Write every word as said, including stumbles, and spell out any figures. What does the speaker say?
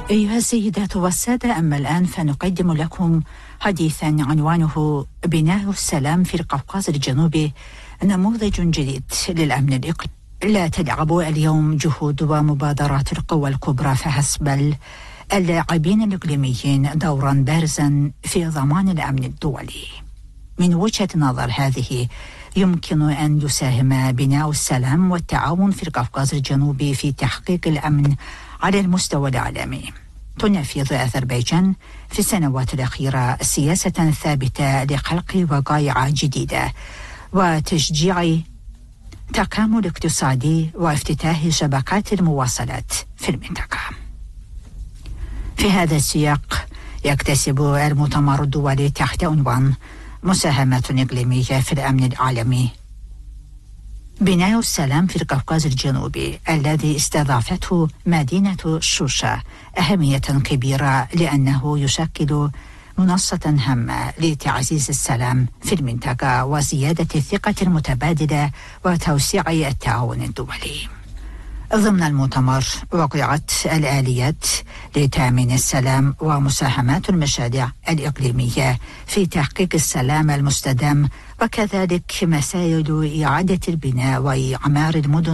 أيها السيدات والسادة، أما الآن فنقدم لكم حديثا عنوانه بناء السلام في القوقاز الجنوبي، نموذج جديد للأمن الإقليمي. لا تلعب اليوم جهود ومبادرات القوى الكبرى فحسب، بل اللاعبين الإقليميين دورا بارزا في ضمان الأمن الدولي. من وجهة نظر هذه، يمكن أن يساهم بناء السلام والتعاون في القوقاز الجنوبي في تحقيق الأمن على المستوى العالمي. تنفذ أذربيجان في السنوات الأخيرة سياسة ثابتة لخلق وقائع جديدة وتشجيع تكامل اقتصادي وافتتاح شبكات المواصلات في المنطقة. في هذا السياق يكتسب المؤتمر الدولي تحت عنوان مساهمات إقليمية في الأمن العالمي بناء السلام في القوقاز الجنوبي، الذي استضافته مدينة شوشة، أهمية كبيرة لأنه يشكل منصة هامة لتعزيز السلام في المنطقة وزيادة الثقة المتبادلة وتوسيع التعاون الدولي. ضمن المؤتمر وقعت الآليات لتأمين السلام ومساهمات المشاريع الإقليمية في تحقيق السلام المستدام، وكذلك مسائل إعادة البناء وإعمار المدن